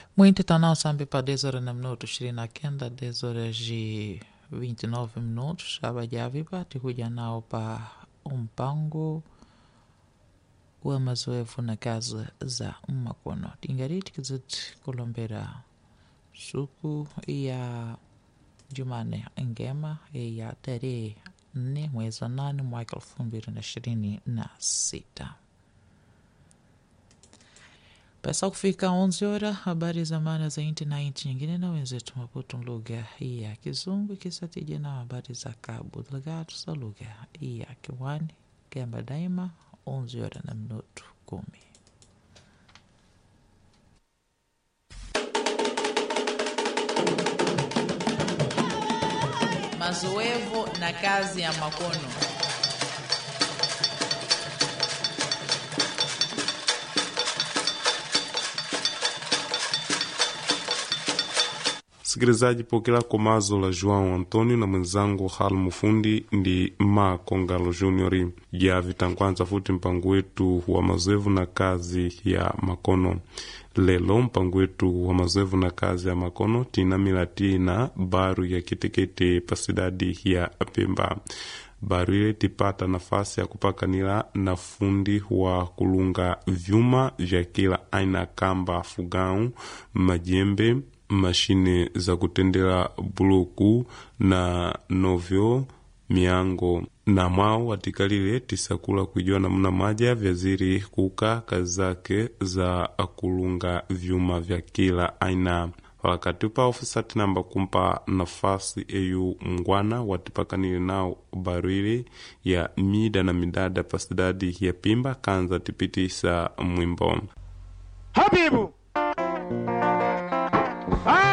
Muito tá não sambi para 10 horas na minuto 29, 10 horas e 29 minutos. Abajavi pati kuja nao pa mpango wa mazoevu na kazi za makono. Tingariti kiziti kulombera suku ya Jumane ngema ya tarehe 4 mwezi wa 8 mwaka 2026. Pesa kufika 11 horas, habari za maana za inti na inti nyingine na wenzetu Maputo lugha ya Kizungu kisatije na habari za Cabo Delgado za lugha ya Kiwani kamba daima 11 horas na minuto 10. Mazoevu na kazi ya makono. Sikilizaji, pokela komazo la João Antonio na mwenzangu Hal Mufundi ndi Ma Kongalo Junior ya vitangwanza futi mpango wetu wa mazoevu na kazi ya makono. Lelo mpango wetu wa mazoevu na kazi ya makono tina milatina baru ya kitekete pasidadi ya Pemba. Baru ile tipata nafasi ya kupakanila na fundi wa kulunga vyuma vya kila aina kamba fugau, majembe, mashine za kutendela buluku na novyo miango na mwao watikalile tisakula kujua namna maja vyaziri kuka kazi zake za kulunga vyuma vya kila aina. Wakati upa ofisati namba kumpa nafasi eyu mngwana watipakanile nao barili ya mida na midada pasidadi ya Pimba kanza tipitisa mwimbo Habibu! Ah!